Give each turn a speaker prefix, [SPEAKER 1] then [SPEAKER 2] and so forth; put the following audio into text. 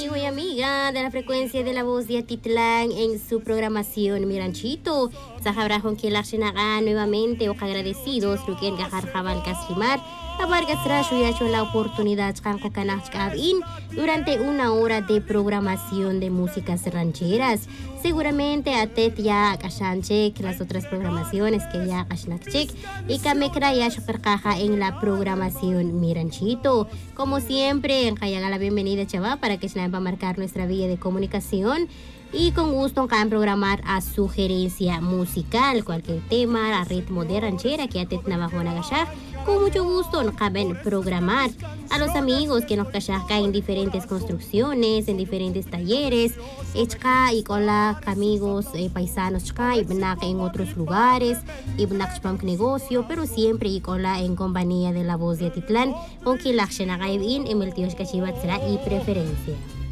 [SPEAKER 1] amigo y amiga de la frecuencia de la voz de Atitlán en su programación Mi Ranchito. Sahabrahon que la nuevamente o agradecidos Luquen Gajar Jabal Casrimar. Abargas Rashu y ha hecho la oportunidad durante una hora de programación de músicas rancheras. Seguramente a Tet ya Kashanchek, las otras programaciones que ya Kashnakchek y Kamekra ya Shokarkaja en la programación Mi Ranchito. Como siempre, en Hayaga la bienvenida, chava, para que se va a marcar nuestra vía de comunicación. Y con gusto van a programar a sugerencia musical, cualquier tema, a ritmo de ranchera que a Tet Navajona Gashaj. Con mucho gusto nos caben programar a los amigos que nos cachacá en diferentes construcciones, en diferentes talleres, y con los amigos paisanos y en otros lugares, y negocio, pero siempre y con la en compañía de la voz de Atitlán, con quien la en el tío y preferencia.